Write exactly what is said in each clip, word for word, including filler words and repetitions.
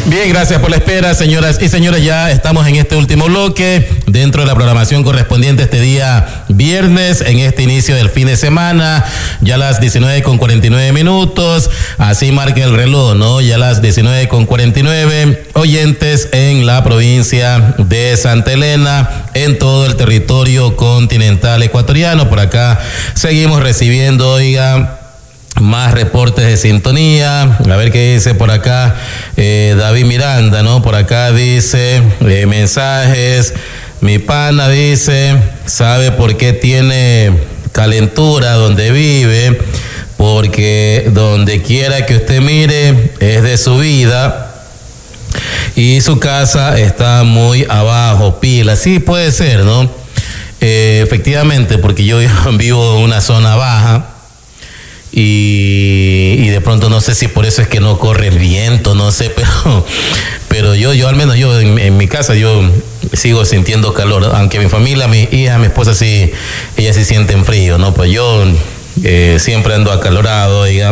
Bien, gracias por la espera, señoras y señores. Ya estamos en este último bloque dentro de la programación correspondiente este día viernes, en este inicio del fin de semana, ya las diecinueve con cuarenta y nueve minutos, así marca el reloj, ¿no? Ya las diecinueve con cuarenta y nueve, oyentes en la provincia de Santa Elena, en todo el territorio continental ecuatoriano. Por acá seguimos recibiendo, oiga, más reportes de sintonía. A ver qué dice por acá eh, David Miranda, ¿no? Por acá dice eh, mensajes. Mi pana dice, ¿sabe por qué tiene calentura donde vive? Porque donde quiera que usted mire es de su vida y su casa está muy abajo, pila. Sí, puede ser, ¿no? Eh, efectivamente, porque yo vivo en una zona baja. Y, y de pronto no sé si por eso es que no corre el viento, no sé, pero pero yo yo al menos yo en, en mi casa yo sigo sintiendo calor, aunque mi familia, mi hija, mi esposa sí, ellas sí sienten frío, ¿no? Pues yo eh, siempre ando acalorado, oiga.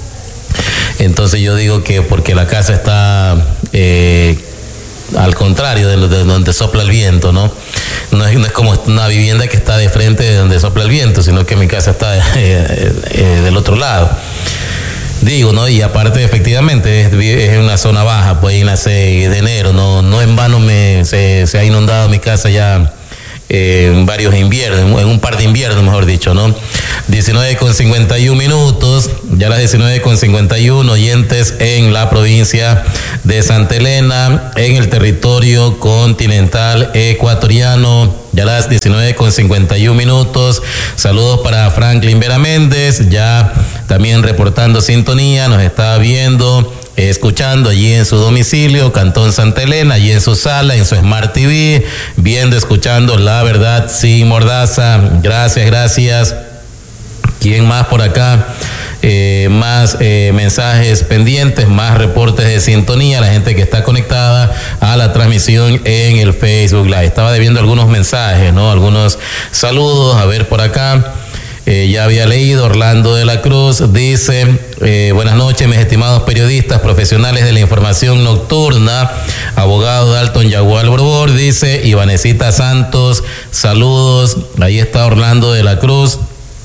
Entonces yo digo que porque la casa está eh, al contrario de, de donde sopla el viento, ¿no? No es, no es como una vivienda que está de frente de donde sopla el viento, sino que mi casa está eh, eh, del otro lado. Digo, ¿no? Y aparte, efectivamente, es, es una zona baja, pues ahí en la seis de enero, no, no en vano me, se, se ha inundado mi casa ya eh, en varios inviernos, en un par de inviernos, mejor dicho, ¿no? diecinueve con cincuenta y uno minutos, ya las diecinueve con cincuenta y uno, oyentes en la provincia de Santa Elena, en el territorio continental ecuatoriano, ya las diecinueve con cincuenta y uno minutos. Saludos para Franklin Vera Méndez, ya también reportando sintonía, nos está viendo, escuchando allí en su domicilio, Cantón Santa Elena, allí en su sala, en su Smart T V, viendo, escuchando La Verdad Sin Mordaza. Gracias, gracias. ¿Quién más por acá? Eh, más eh, mensajes pendientes, más reportes de sintonía, la gente que está conectada a la transmisión en el Facebook Live. Estaba debiendo algunos mensajes, ¿no? Algunos saludos, a ver por acá. Eh, ya había leído, Orlando de la Cruz dice, eh, buenas noches mis estimados periodistas profesionales de la información nocturna, abogado Dalton Yagual Borbor, dice Ivanesita Santos, saludos. Ahí está Orlando de la Cruz,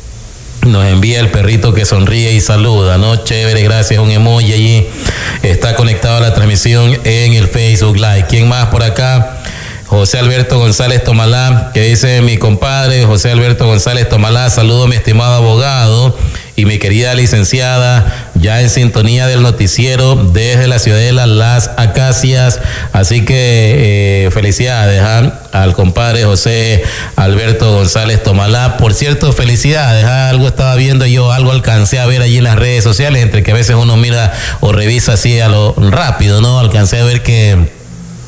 nos envía el perrito que sonríe y saluda, ¿no? Chévere, gracias, un emoji allí. Está conectado a la transmisión en el Facebook Live. ¿Quién más por acá? José Alberto González Tomalá, que dice mi compadre José Alberto González Tomalá, saludo mi estimado abogado y mi querida licenciada, ya en sintonía del noticiero desde la Ciudadela Las Acacias, así que eh, felicidades ¿eh? al compadre José Alberto González Tomalá. Por cierto, felicidades, ¿eh? algo estaba viendo yo, algo alcancé a ver allí en las redes sociales, entre que a veces uno mira o revisa así a lo rápido, ¿no? Alcancé a ver que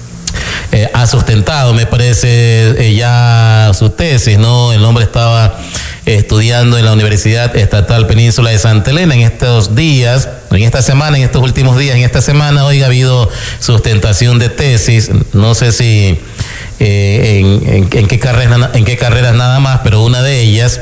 Eh, ha sustentado, me parece, eh, ya su tesis, ¿no? El hombre estaba estudiando en la Universidad Estatal Península de Santa Elena en estos días, en esta semana, en estos últimos días, en esta semana, hoy ha habido sustentación de tesis, no sé si eh, en, en, en, qué carrera, en qué carreras nada más, pero una de ellas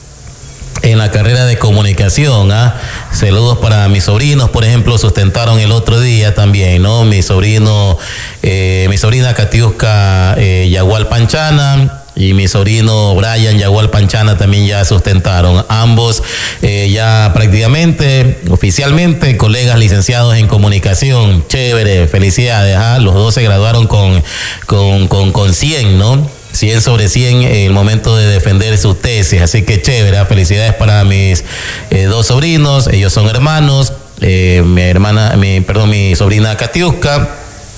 en la carrera de comunicación. ¿ah? Saludos para mis sobrinos, por ejemplo, sustentaron el otro día también, ¿no? Mi sobrino, eh, mi sobrina Catiusca eh, Yagual Panchana y mi sobrino Brian Yagual Panchana también ya sustentaron. Ambos eh, ya prácticamente, oficialmente, colegas licenciados en comunicación. Chévere, felicidades. ¿ah? Los dos se graduaron con, con, con, con cien, ¿no? cien sobre cien en el momento de defender sus tesis, así que chévere, felicidades para mis eh, dos sobrinos, ellos son hermanos, eh, mi hermana, mi, perdón, mi sobrina Catiusca,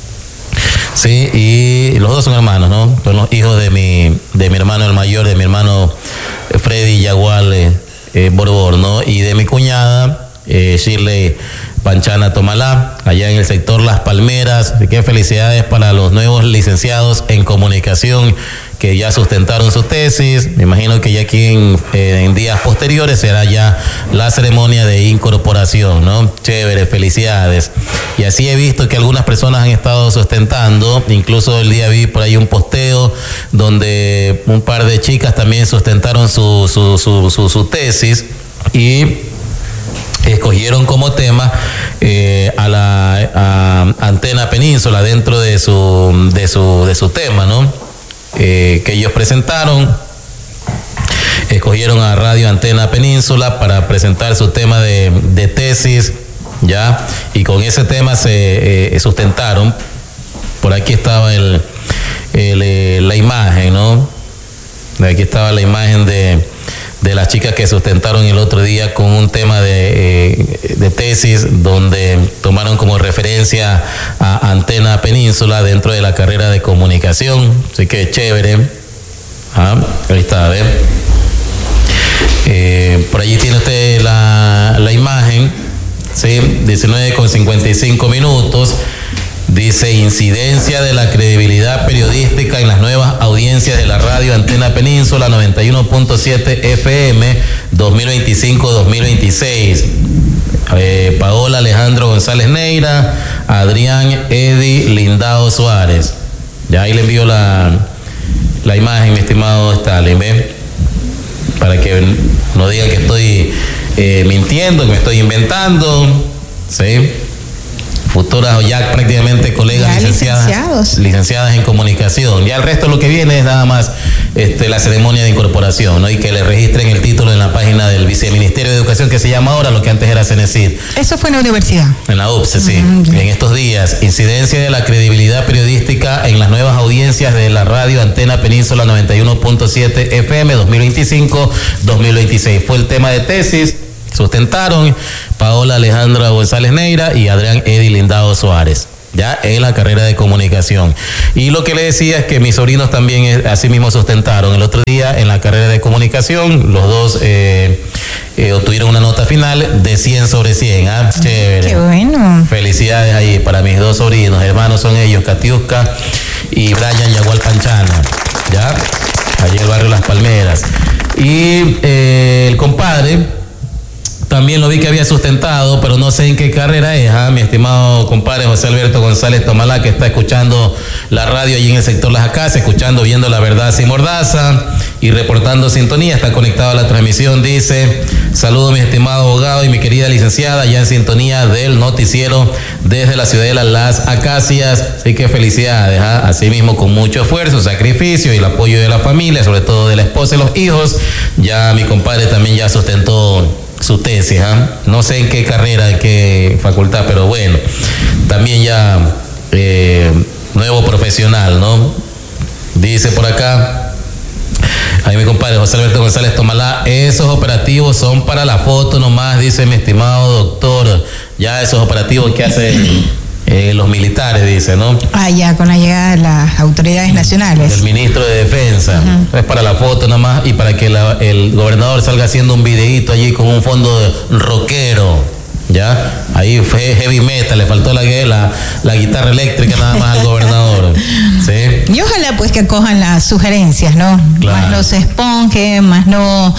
sí, y los dos son hermanos, ¿no? Son los hijos de mi, de mi hermano el mayor, de mi hermano Freddy Yagual eh, eh, Borbor, ¿no? Y de mi cuñada, eh, Shirley Panchana Tomalá, allá en el sector Las Palmeras. Así que felicidades para los nuevos licenciados en comunicación que ya sustentaron su tesis. Me imagino que ya aquí en, eh, en días posteriores será ya la ceremonia de incorporación, ¿no? Chévere, felicidades. Y así he visto que algunas personas han estado sustentando, incluso el día vi por ahí un posteo donde un par de chicas también sustentaron su, su, su, su, su tesis y escogieron como tema eh, a la a Antena Península dentro de su, de su, de su tema, ¿no? Eh, que ellos presentaron. Escogieron a Radio Antena Península para presentar su tema de, de tesis, ya, y con ese tema se eh, sustentaron. Por aquí estaba el, el, eh, la imagen, ¿no? Aquí estaba la imagen de, de las chicas que sustentaron el otro día con un tema de, eh, de tesis, donde tomaron como referencia a Antena Península dentro de la carrera de comunicación. Así que chévere. Ah, ahí está, a ver. Eh, por allí tiene usted la, la imagen, ¿sí? diecinueve con cincuenta y cinco minutos. Dice: incidencia de la credibilidad periodística en las nuevas audiencias de la radio Antena Península noventa y uno punto siete F M dos mil veinticinco dos mil veintiséis. Eh, Paola Alejandro González Neira, Adrián Edi Lindao Suárez. Ya ahí le envío la, la imagen, mi estimado Stalin, ¿ve? Para que no digan que estoy eh, mintiendo, que me estoy inventando, ¿sí? Futuras o ya prácticamente colegas licenciadas, licenciadas en comunicación. Ya el resto lo que viene es nada más este, la ceremonia de incorporación, ¿no? Y que le registren el título en la página del Viceministerio de Educación, que se llama ahora, lo que antes era CENESID. Eso fue en la universidad. En la U P S E, sí. Uh-huh. En estos días, incidencia de la credibilidad periodística en las nuevas audiencias de la radio Antena Península noventa y uno punto siete F M dos mil veinticinco dos mil veintiséis. Fue el tema de tesis. Sustentaron Paola Alejandra González Neira y Adrián Edi Lindao Suárez, ya en la carrera de comunicación. Y lo que le decía es que mis sobrinos también así mismo sustentaron el otro día en la carrera de comunicación. Los dos eh, eh, obtuvieron una nota final de cien sobre cien. ¿Ah? Chévere. Qué bueno. Felicidades ahí para mis dos sobrinos, hermanos son ellos, Katiuska y Brian Yagual Panchana, ya, allí en el barrio Las Palmeras. Y eh, el compadre también lo vi que había sustentado, pero no sé en qué carrera es, ¿eh? Mi estimado compadre José Alberto González Tomalá, que está escuchando la radio allí en el sector Las Acacias, escuchando, viendo La Verdad Sin Mordaza y reportando sintonía, está conectado a la transmisión. Dice: saludo mi estimado abogado y mi querida licenciada, ya en sintonía del noticiero desde la ciudadela Las Acacias. Así que felicidades, ¿eh? Así mismo, con mucho esfuerzo, sacrificio y el apoyo de la familia, sobre todo de la esposa y los hijos. Ya mi compadre también ya sustentó su tesis, ¿eh? No sé en qué carrera, en qué facultad, pero bueno, también ya eh, nuevo profesional, ¿no? Dice por acá, ahí mi compadre José Alberto González Tomalá: esos operativos son para la foto nomás, dice mi estimado doctor. Ya esos operativos que hacen eh, los militares, dice, ¿no? Ah, ya, con la llegada de las autoridades nacionales. El ministro de Defensa. Uh-huh. Es para la foto nada más y para que la, el gobernador salga haciendo un videíto allí con un fondo de rockero. Ya, ahí fue heavy metal, le faltó la, la, la guitarra eléctrica nada más al gobernador. ¿Sí? Y ojalá pues que acojan las sugerencias, ¿no? Claro. Más no se esponjen, más no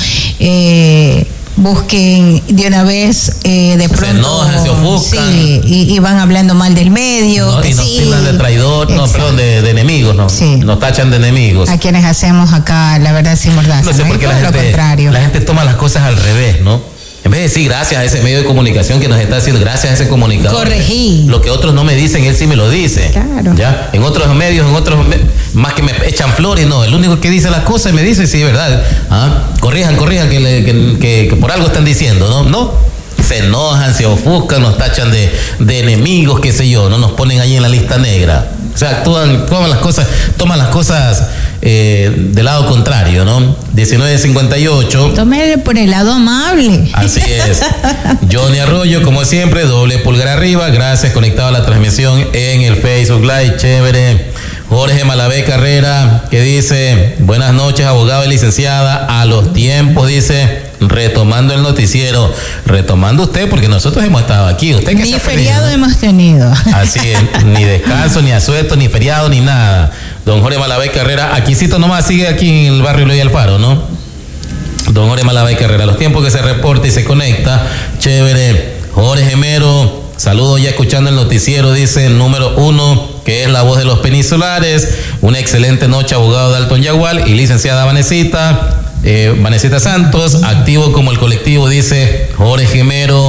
eh, busquen de una vez eh, de pronto. Se enojan, se ofuscan. Sí, y, y van hablando mal del medio. No, y nos sí, tildan de traidor, no, perdón, de, de enemigos, ¿no? Sí. Nos tachan de enemigos. A quienes hacemos acá La Verdad Sin Mordaza. No sé por qué la gente, la gente toma las cosas al revés, ¿no? En vez de decir gracias a ese medio de comunicación que nos está haciendo, gracias a ese comunicador. Corregí. Lo que otros no me dicen, él sí me lo dice. Claro. ¿Ya? En otros medios, en otros, más que me echan flores, no. El único que dice las cosas me dice, sí, es verdad. ¿Ah? Corrijan, corrijan, que, le, que, que, que por algo están diciendo, ¿no? No. Se enojan, se ofuscan, nos tachan de, de enemigos, qué sé yo, no nos ponen ahí en la lista negra. O sea, actúan, toman las cosas, toman las cosas eh, del lado contrario, ¿no? diecinueve cincuenta y ocho. Tómele por el lado amable. Así es. Johnny Arroyo, como siempre, doble pulgar arriba. Gracias, conectado a la transmisión en el Facebook Live. Chévere. Jorge Malavé Carrera, que dice: buenas noches, abogado y licenciada. A los tiempos, dice, retomando el noticiero. Retomando usted, porque nosotros hemos estado aquí. ¿Usted qué? Ni feriado hemos tenido. Así es, ni descanso, ni asueto, ni feriado, ni nada. Don Jorge Malavé Carrera, aquícito nomás, sigue aquí en el barrio Eloy Alfaro, ¿no? Don Jorge Malavé Carrera, a los tiempos que se reporta y se conecta. Chévere. Jorge Mero, saludos ya escuchando el noticiero, dice número uno, que es la voz de los peninsulares. Una excelente noche, abogado Dalton Yagual y licenciada Vanesita, eh, Vanesita Santos, activo como el colectivo, dice Jorge Mero.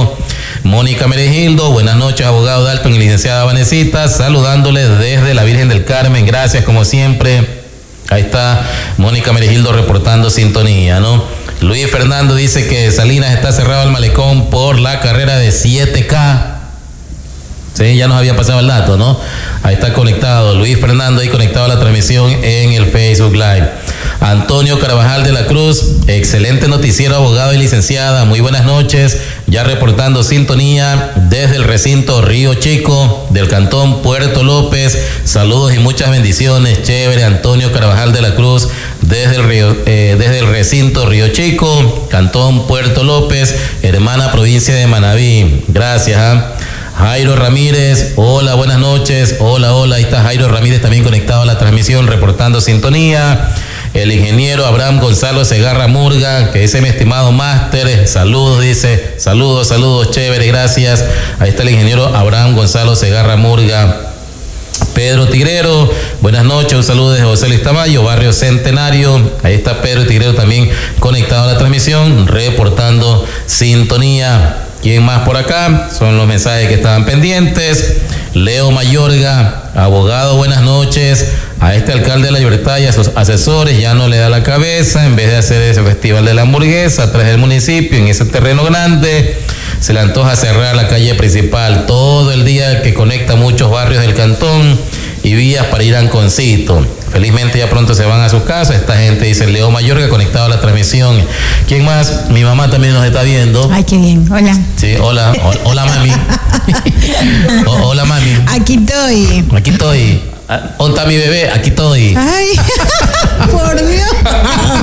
Mónica Meregildo, buenas noches, abogado Dalton y licenciada Vanesita, saludándole desde la Virgen del Carmen, gracias como siempre. Ahí está Mónica Meregildo reportando sintonía, ¿no? Luis Fernando dice que Salinas está cerrado el malecón por la carrera de siete K. Sí, ya nos había pasado el dato, ¿no? Ahí está conectado Luis Fernando, ahí conectado a la transmisión en el Facebook Live. Antonio Carvajal de la Cruz, excelente noticiero, abogado y licenciada, muy buenas noches, ya reportando sintonía desde el recinto Río Chico, del cantón Puerto López, saludos y muchas bendiciones, chévere, Antonio Carvajal de la Cruz, desde el, río, eh, desde el recinto Río Chico, cantón Puerto López, hermana provincia de Manabí, gracias, ¿eh? Jairo Ramírez, hola, buenas noches, hola, hola, ahí está Jairo Ramírez también conectado a la transmisión, reportando sintonía. El ingeniero Abraham Gonzalo Segarra Murga, que dice mi estimado máster, saludos, dice, saludos, saludos, chévere, gracias. Ahí está el ingeniero Abraham Gonzalo Segarra Murga. Pedro Tigrero, buenas noches, un saludo desde José Luis Tamayo, barrio Centenario. Ahí está Pedro Tigrero también conectado a la transmisión, reportando sintonía. ¿Quién más por acá? Son los mensajes que estaban pendientes. Leo Mayorga, abogado, buenas noches. A este alcalde de La Libertad y a sus asesores ya no le da la cabeza. En vez de hacer ese festival de la hamburguesa atrás del municipio, en ese terreno grande, se le antoja cerrar la calle principal todo el día, que conecta muchos barrios del cantón y vías para ir a Anconcito. Felizmente ya pronto se van a sus casas. Esta gente, dice Leo Mayorga, conectado a la transmisión. ¿Quién más? Mi mamá también nos está viendo. Ay, qué bien. Hola. Sí, hola. Hola, hola mami. o, hola, mami. Aquí estoy. Aquí estoy. ¿Dónde está mi bebé? Aquí estoy. Ay, por Dios.